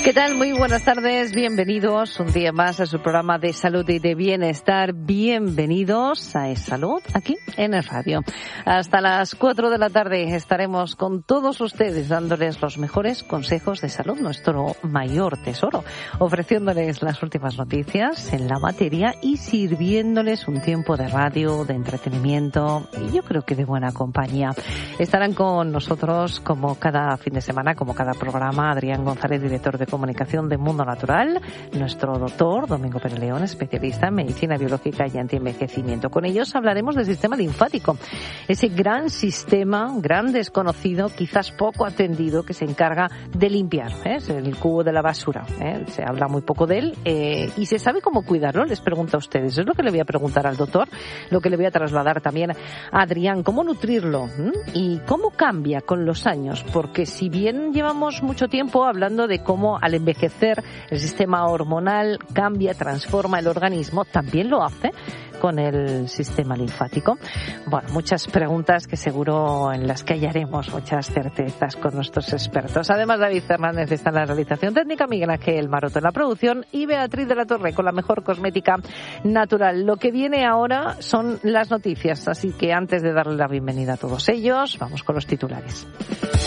¿Qué tal? Muy buenas tardes, bienvenidos un día más a su programa de salud y de bienestar. Bienvenidos a Es Salud, aquí en el radio. Hasta las 4 de la tarde estaremos con todos ustedes dándoles los mejores consejos de salud, nuestro mayor tesoro, ofreciéndoles las últimas noticias en la materia y sirviéndoles un tiempo de radio, de entretenimiento y yo creo que de buena compañía. Estarán con nosotros como cada fin de semana, como cada programa, Adrián González, director de Comunicación de Mundo Natural, nuestro doctor Domingo Pérez León, especialista en medicina biológica y antienvejecimiento. Con ellos hablaremos del sistema linfático, ese gran sistema, gran desconocido, quizás poco atendido, que se encarga de limpiar, es el cubo de la basura. Se habla muy poco de él y se sabe cómo cuidarlo. Les pregunto a ustedes, es lo que le voy a preguntar al doctor, lo que le voy a trasladar también a Adrián, cómo nutrirlo y cómo cambia con los años, porque si bien llevamos mucho tiempo hablando de cómo al envejecer el sistema hormonal cambia, transforma el organismo, también lo hace con el sistema linfático. Bueno, muchas preguntas que seguro en las que hallaremos muchas certezas con nuestros expertos. Además, David Fernández está en la realización técnica, Miguel Ángel Maroto en la producción y Beatriz de la Torre con la mejor cosmética natural. Lo que viene ahora son las noticias, así que antes de darle la bienvenida a todos ellos, vamos con los titulares.